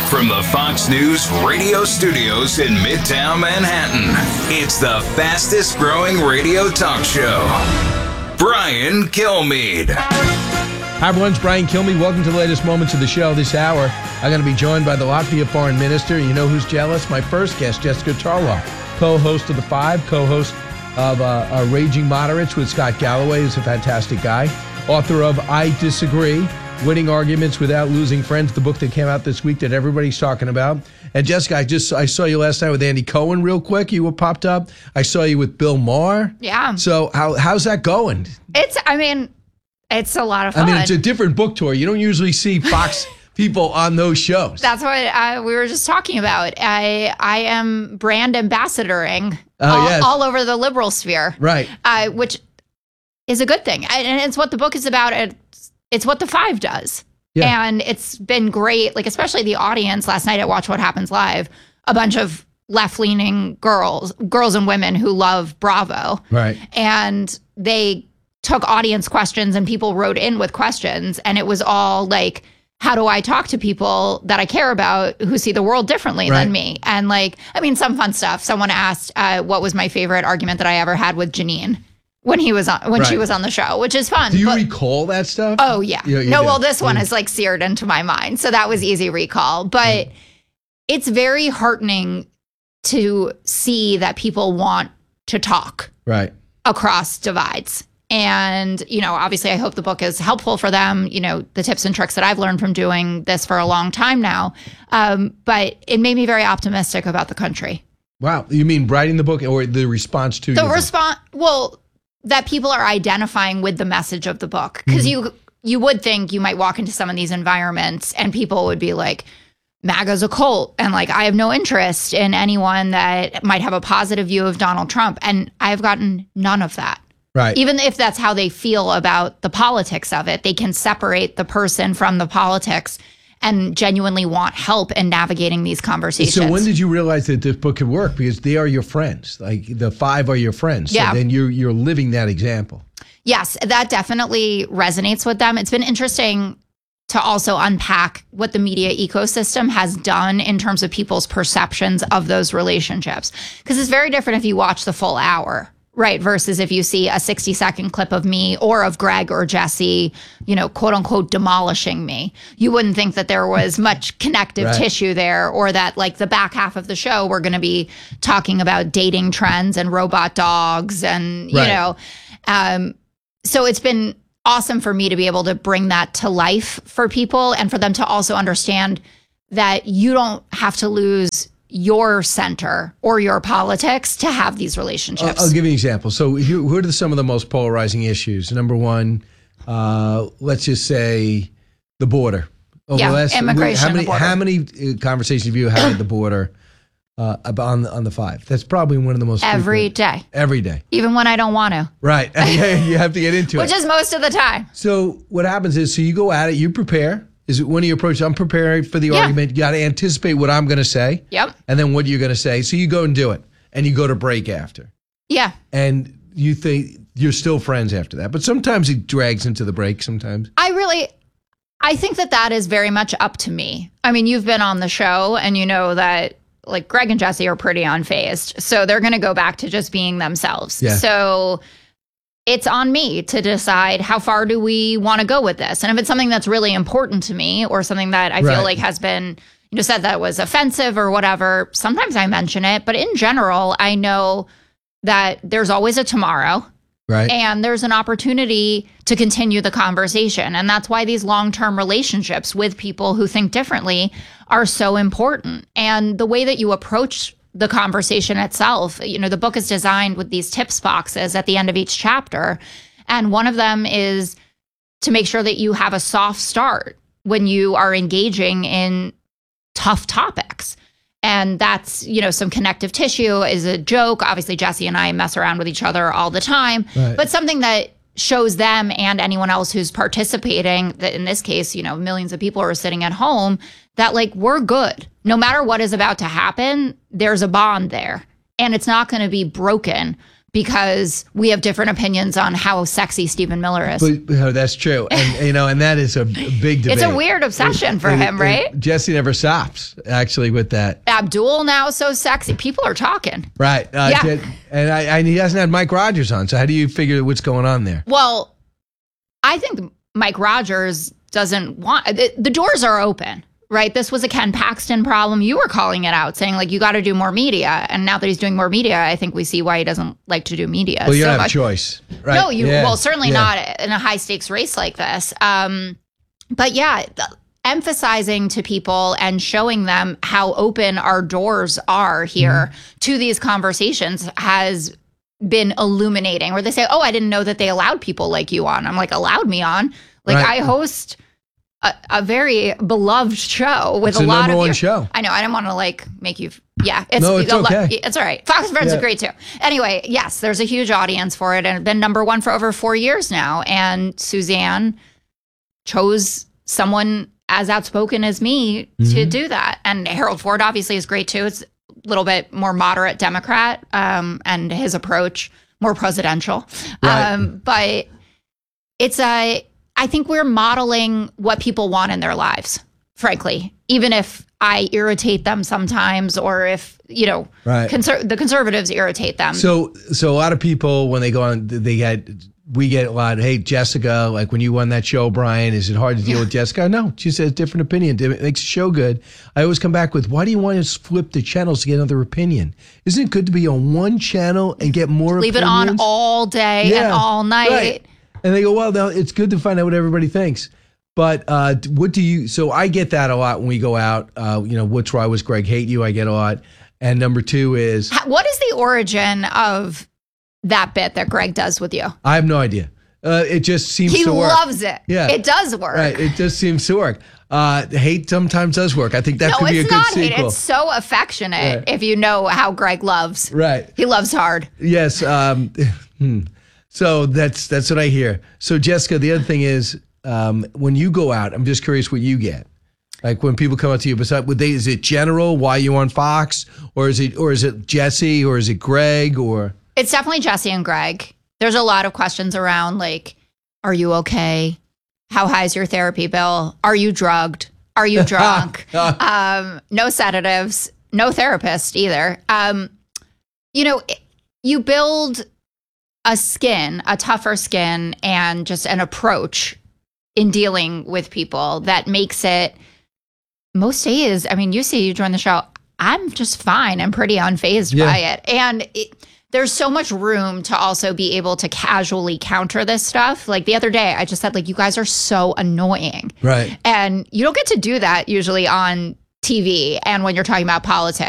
From the Fox News radio studios in Midtown Manhattan, it's the fastest growing radio talk show. Brian Kilmeade. Hi everyone, it's Brian Kilmeade. Welcome to the latest moments of the show this hour. I'm going to be joined by the Latvia Foreign Minister. You know who's jealous? My first guest, Jessica Tarlov, co-host of The Five, co-host of Raging Moderates with Scott Galloway, who's a fantastic guy. Author of I Disagree, Winning Arguments Without Losing Friends, the book that came out this week that everybody's talking about. And Jessica, I saw you last night with Andy Cohen real quick. You were popped up. I saw you with Bill Maher. Yeah. So how's that going? It's a lot of fun. It's a different book tour. You don't usually see Fox people on those shows. That's what we were just talking about. I am brand ambassadoring all over the liberal sphere. Right. Which is a good thing. And it's what the book is about. It's what The Five does. Yeah. And it's been great, like especially the audience. Last night at Watch What Happens Live, a bunch of left-leaning girls and women who love Bravo. Right. And they took audience questions and people wrote in with questions. And it was all like, how do I talk to people that I care about who see the world differently than me? And some fun stuff. Someone asked what was my favorite argument that I ever had with Janine when she was on the show, which is fun. Do you recall that stuff? Oh, yeah. This one is like seared into my mind. So that was easy recall. But it's very heartening to see that people want to talk across divides. And, obviously I hope the book is helpful for them, the tips and tricks that I've learned from doing this for a long time now. But it made me very optimistic about the country. Wow. You mean writing the book or the response to the response? Well, that people are identifying with the message of the book. Because you would think you might walk into some of these environments and people would be like, MAGA's a cult. And I have no interest in anyone that might have a positive view of Donald Trump. And I've gotten none of that. Right. Even if that's how they feel about the politics of it, they can separate the person from the politics and genuinely want help in navigating these conversations. So when did you realize that this book could work? Because they are your friends. Like the five are your friends. So then you're living that example. Yes, that definitely resonates with them. It's been interesting to also unpack what the media ecosystem has done in terms of people's perceptions of those relationships. Because it's very different if you watch the full hour. Right, versus if you see a 60-second clip of me or of Greg or Jesse, quote unquote, demolishing me. You wouldn't think that there was much connective tissue there, or that the back half of the show, we're going to be talking about dating trends and robot dogs and, so it's been awesome for me to be able to bring that to life for people and for them to also understand that you don't have to lose your center or your politics to have these relationships. I'll give you an example. So who are some of the most polarizing issues? Number one, let's just say the border. Immigration. How many conversations have you had at the border on the Five? That's probably one of the most Every day. Every day. Even when I don't want to. Right. You have to get into it. Which is most of the time. So what happens is, you go at it, you prepare. Is it one of your approaches? I'm preparing for the argument. You got to anticipate what I'm going to say. Yep. And then what you're going to say. So you go and do it. And you go to break after. Yeah. And you think you're still friends after that. But sometimes it drags into the break sometimes. I think that is very much up to me. I mean, you've been on the show and you know that Greg and Jesse are pretty unfazed. So they're going to go back to just being themselves. Yeah. So it's on me to decide how far do we want to go with this. And if it's something that's really important to me or something that I feel like has been, said that was offensive or whatever, sometimes I mention it. But in general, I know that there's always a tomorrow. Right. And there's an opportunity to continue the conversation. And that's why these long-term relationships with people who think differently are so important. And the way that you approach the conversation itself, the book is designed with these tips boxes at the end of each chapter. And one of them is to make sure that you have a soft start when you are engaging in tough topics. And that's, some connective tissue is a joke. Obviously, Jesse and I mess around with each other all the time, but something that shows them and anyone else who's participating, that in this case, millions of people are sitting at home, that we're good. No matter what is about to happen, there's a bond there and it's not going to be broken because we have different opinions on how sexy Stephen Miller is. But that's true. And, and that is a big debate. It's a weird obsession for him, right? Jesse never stops, actually, with that. Abdul now so sexy. People are talking. Right. Yeah. And he hasn't had Mike Rogers on. So how do you figure what's going on there? Well, I think Mike Rogers doesn't want, the doors are open. Right. This was a Ken Paxton problem. You were calling it out, saying like, you got to do more media. And now that he's doing more media, I think we see why he doesn't like to do media. Well, you don't have a choice. Right? No, well, certainly not in a high stakes race like this. But yeah, emphasizing to people and showing them how open our doors are here to these conversations has been illuminating, where they say, oh, I didn't know that they allowed people like you on. I'm like, allowed me on? Like, I host a very beloved show with a lot of #1 show. I know. I didn't want to like make you. Yeah, it's okay. It's all right. Fox and Friends is great too. Anyway, yes, there's a huge audience for it, and it's been #1 for over 4 years now. And Suzanne chose someone as outspoken as me to do that. And Harold Ford obviously is great too. It's a little bit more moderate Democrat, and his approach more presidential. Right. But it's I think we're modeling what people want in their lives, frankly, even if I irritate them sometimes, or if, the conservatives irritate them. So a lot of people, when they go on, we get a lot, hey, Jessica, like when you won that show, Brian, is it hard to deal with Jessica? No, she says different opinion. It makes the show good. I always come back with, why do you want to flip the channels to get another opinion? Isn't it good to be on one channel and get more Leave opinions? It on all day and all night. Right. And they go, well, no, it's good to find out what everybody thinks. But so I get that a lot when we go out. What's why was Greg hate you? I get a lot. And number two is. What is the origin of that bit that Greg does with you? I have no idea. It just seems to work. He loves it. Yeah. It does work. Right. It just seems to work. Hate sometimes does work. I think that could be a good sequel. Hate. It's so affectionate if you know how Greg loves. Right. He loves hard. Yes. So that's what I hear. So Jessica, the other thing is, when you go out, I'm just curious what you get. Like when people come up to you, is it general? Why you on Fox, or is it Jesse, or is it Greg, or? It's definitely Jesse and Greg. There's a lot of questions around like, are you okay? How high is your therapy bill? Are you drugged? Are you drunk? No sedatives, no therapist either. You build a tougher skin, and just an approach in dealing with people that makes it most days. I mean, you join the show, I'm just fine and pretty unfazed by it. And there's so much room to also be able to casually counter this stuff. Like the other day, I just said, like, you guys are so annoying. Right. And you don't get to do that usually on TV and when you're talking about politics.